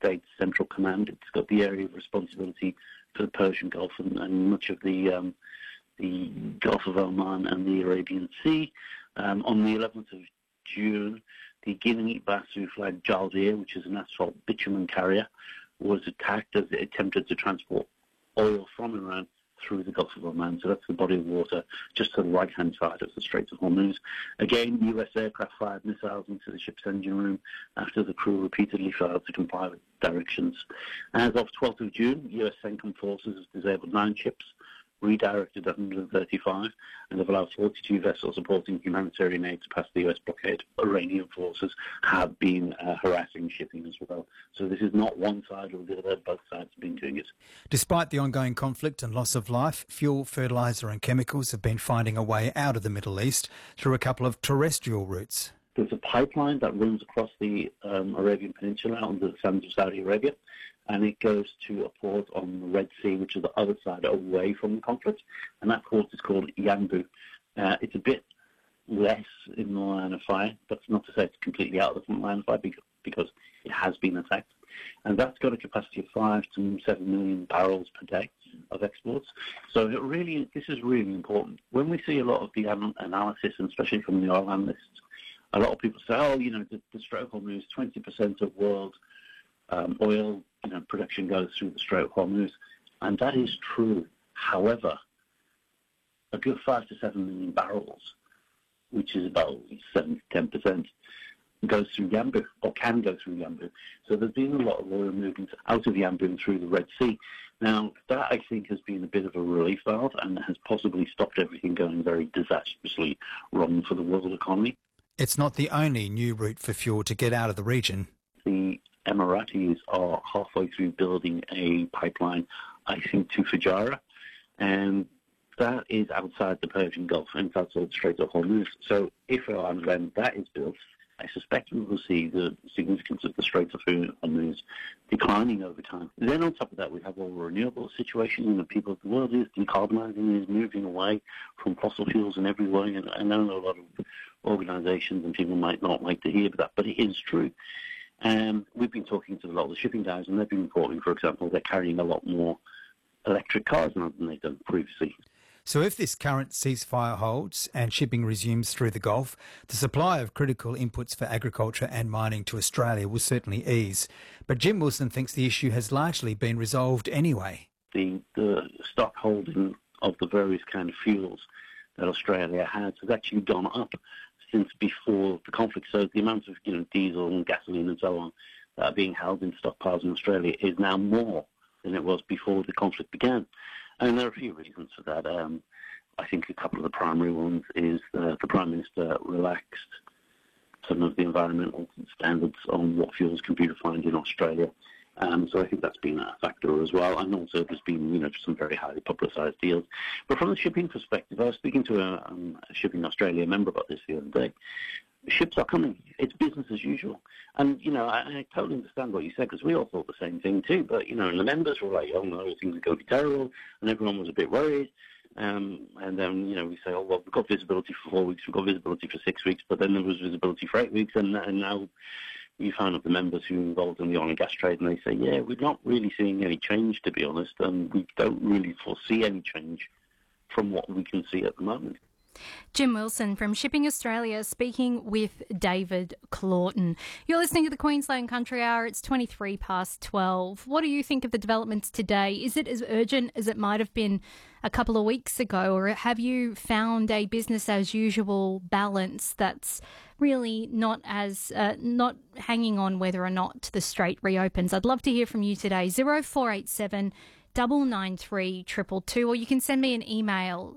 States Central Command. It's got the area of responsibility for the Persian Gulf and much of the Gulf of Oman and the Arabian Sea. On the 11th of June, the Guinea-Bissau-flagged Jaldir, which is an asphalt bitumen carrier, was attacked as it attempted to transport oil from Iran through the Gulf of Oman. So that's the body of water just to the right-hand side of the Strait of Hormuz. Again, US aircraft fired missiles into the ship's engine room after the crew repeatedly failed to comply with directions. As of 12th of June, US CENTCOM forces have disabled 9 ships, redirected 135, and have allowed 42 vessels supporting humanitarian aid to pass the US blockade. Iranian forces have been harassing shipping as well. So this is not one side or the other, both sides have been doing it. Despite the ongoing conflict and loss of life, fuel, fertiliser and chemicals have been finding a way out of the Middle East through a couple of terrestrial routes. There's a pipeline that runs across the Arabian Peninsula under the sands of Saudi Arabia, and it goes to a port on the Red Sea, which is the other side away from the conflict, and that port is called Yanbu. It's a bit less in the line of fire, but not to say it's completely out of the front line of fire because it has been attacked. And that's got a capacity of 5 to 7 million barrels per day of exports. So this is really important. When we see a lot of the analysis, and especially from the oil analysts, a lot of people say, the Strait of Hormuz, 20% of world oil production goes through the Strait of Hormuz, and that is true. However, a good 5 to 7 million barrels, which is about 7 to 10%, goes through Yanbu, or can go through Yanbu. So there's been a lot of oil movement out of Yanbu and through the Red Sea. Now, that I think has been a bit of a relief valve and has possibly stopped everything going very disastrously wrong for the world economy. It's not the only new route for fuel to get out of the region. The Emiratis are halfway through building a pipeline, I think, to Fujairah, and that is outside the Persian Gulf and it's outside the Strait of Hormuz. So if and when that is built, I suspect we will see the significance of the Strait of Hormuz declining over time. Then on top of that, we have all the renewable situation, and the world is decarbonising, is moving away from fossil fuels in every way, and I know a lot of organisations and people might not like to hear that, but it is true. We've been talking to a lot of the shipping guys, and they've been reporting, for example, they're carrying a lot more electric cars now than they've done previously. So if this current ceasefire holds and shipping resumes through the Gulf, the supply of critical inputs for agriculture and mining to Australia will certainly ease. But Jim Wilson thinks the issue has largely been resolved anyway. The stock holding of the various kind of fuels that Australia has actually gone up since before the conflict. So the amount of diesel and gasoline and so on that are being held in stockpiles in Australia is now more than it was before the conflict began. And there are a few reasons for that. I think a couple of the primary ones is the Prime Minister relaxed some of the environmental standards on what fuels can be refined in Australia. So I think that's been a factor as well. And also there's been, some very highly publicised deals. But from the shipping perspective, I was speaking to a Shipping Australia member about this the other day. Ships are coming. It's business as usual. And, I totally understand what you said, because we all thought the same thing too. But, the members were like, oh, no, things are going to be terrible. And everyone was a bit worried. And then, we say, oh, well, we've got visibility for 4 weeks, we've got visibility for 6 weeks, but then there was visibility for 8 weeks. And now you found out the members who are involved in the oil and gas trade, and they say, yeah, we're not really seeing any change, to be honest. And we don't really foresee any change from what we can see at the moment. Jim Wilson from Shipping Australia speaking with David Claughton. You're listening to the Queensland Country Hour. It's 23 past 12. What do you think of the developments today? Is it as urgent as it might have been a couple of weeks ago, or have you found a business as usual balance that's really not hanging on whether or not the strait reopens? I'd love to hear from you today. 0487 993 222, or you can send me an email,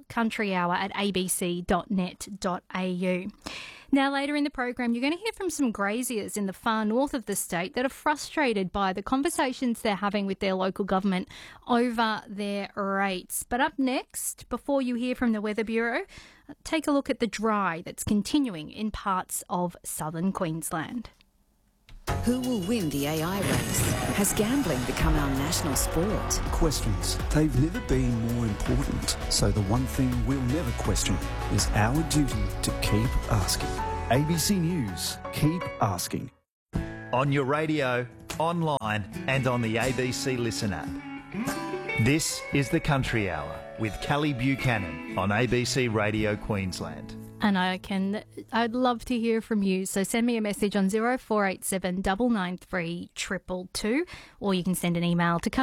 countryhour@abc.net.au. Now, later in the program, you're going to hear from some graziers in the far north of the state that are frustrated by the conversations they're having with their local government over their rates. But up next, before you hear from the Weather Bureau, take a look at the dry that's continuing in parts of southern Queensland. Who will win the AI race? Has gambling become our national sport? Questions. They've never been more important. So the one thing we'll never question is our duty to keep asking. ABC News. Keep asking. On your radio, online and on the ABC Listen app. This is The Country Hour with Callie Buchanan on ABC Radio Queensland. And I'd love to hear from you. So send me a message on 0487 993 222, or you can send an email to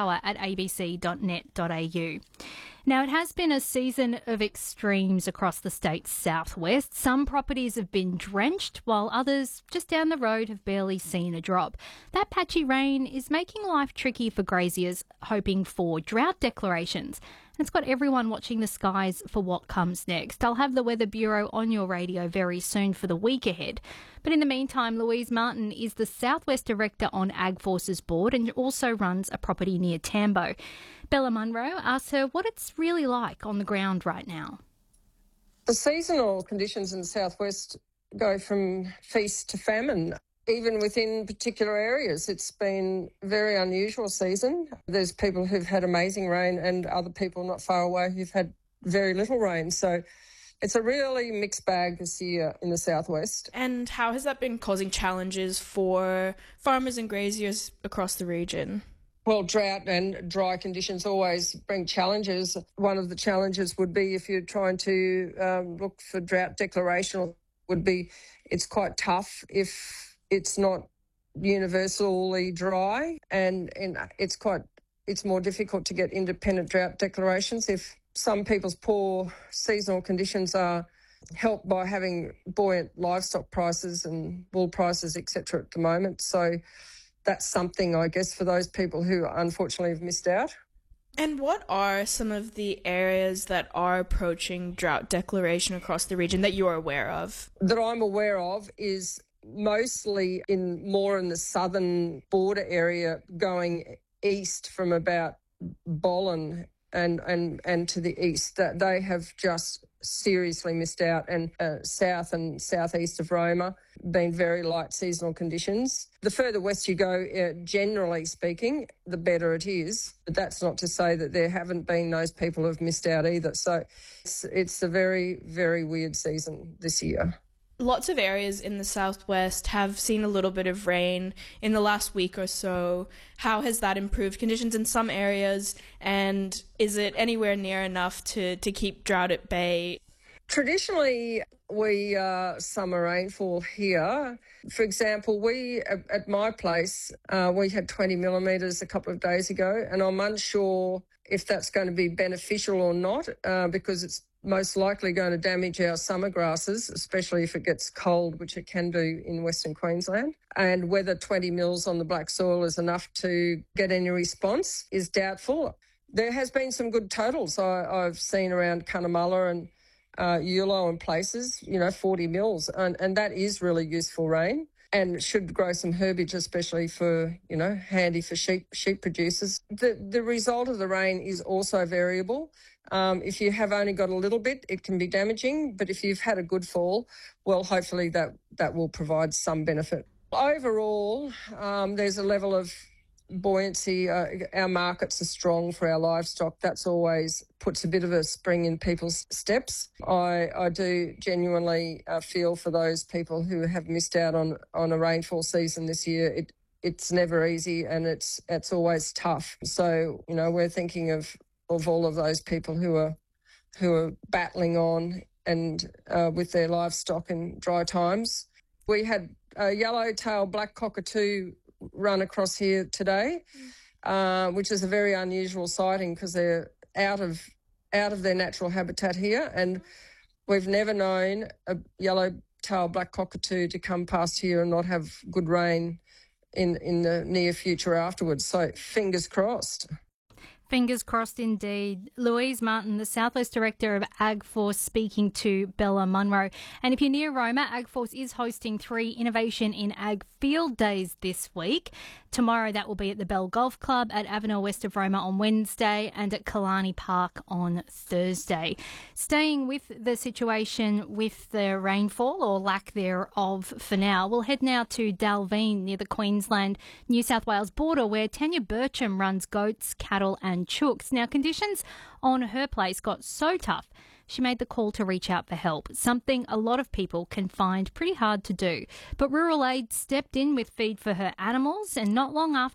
countryhour@abc.net.au. Now, it has been a season of extremes across the state's southwest. Some properties have been drenched, while others just down the road have barely seen a drop. That patchy rain is making life tricky for graziers hoping for drought declarations. And it's got everyone watching the skies for what comes next. I'll have the Weather Bureau on your radio very soon for the week ahead. But in the meantime, Louise Martin is the Southwest Director on AgForce's board and also runs a property near Tambo. Bella Munro asks her what it's really like on the ground right now. The seasonal conditions in the southwest go from feast to famine. Even within particular areas, it's been a very unusual season. There's people who've had amazing rain and other people not far away who've had very little rain. So it's a really mixed bag this year in the southwest. And how has that been causing challenges for farmers and graziers across the region? Well, drought and dry conditions always bring challenges. One of the challenges would be if you're trying to look for drought declaration, would be it's quite tough if it's not universally dry, and it's more difficult to get independent drought declarations if some people's poor seasonal conditions are helped by having buoyant livestock prices and wool prices, etc. at the moment. So that's something, I guess, for those people who unfortunately have missed out. And what are some of the areas that are approaching drought declaration across the region that you are aware of? That I'm aware of is mostly more in the southern border area, going east from about Bollin and to the east. That they have just seriously missed out, and south and southeast of Roma been very light seasonal conditions. The further west you go, generally speaking, the better it is. But that's not to say that there haven't been those people who have missed out either. So it's a very, very weird season this year. Lots of areas in the southwest have seen a little bit of rain in the last week or so. How has that improved conditions in some areas, and is it anywhere near enough to keep drought at bay? Traditionally, we summer rainfall here. For example, we at my place, we had 20 millimetres a couple of days ago, and I'm unsure if that's going to be beneficial or not, because it's most likely going to damage our summer grasses, especially if it gets cold, which it can do in Western Queensland. And whether 20 mils on the black soil is enough to get any response is doubtful. There has been some good totals I've seen around Cunnamulla and Eulo and places, 40 mils, and that is really useful rain and should grow some herbage, especially for, handy for sheep producers. The result of the rain is also variable. If you have only got a little bit, it can be damaging, but if you've had a good fall, well, hopefully that will provide some benefit. Overall, there's a level of buoyancy. Our markets are strong for our livestock. That's always puts a bit of a spring in people's steps. I do genuinely feel for those people who have missed out on a rainfall season this year. It's never easy, and it's always tough. So, we're thinking of all of those people who are battling on and with their livestock in dry times. We had a yellow-tailed black cockatoo run across here today, which is a very unusual sighting because they're out of their natural habitat here, and we've never known a yellow-tailed black cockatoo to come past here and not have good rain in the near future afterwards. So fingers crossed. Fingers crossed indeed. Louise Martin, the Southwest Director of AgForce, speaking to Bella Munro. And if you're near Roma, AgForce is hosting 3 Innovation in Ag Field Days this week. Tomorrow that will be at the Bell Golf Club at Avenel west of Roma on Wednesday and at Killarney Park on Thursday. Staying with the situation with the rainfall or lack thereof for now, we'll head now to Dalveen near the Queensland-New South Wales border where Tanya Burcham runs goats, cattle and chooks. Now, conditions on her place got so tough she made the call to reach out for help, something a lot of people can find pretty hard to do. But Rural Aid stepped in with feed for her animals, and not long after